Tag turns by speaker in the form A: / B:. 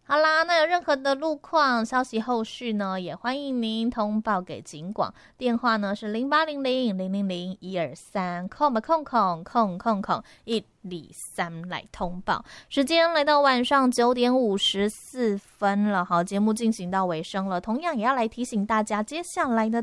A: 好啦，那有任何的路况消息后续呢，也欢迎您通报给警广，电话呢是0800-000-123，123来通报。时间来到晚上9点54分了，好，节目进行到尾声了，同样也要来提醒大家，接下来的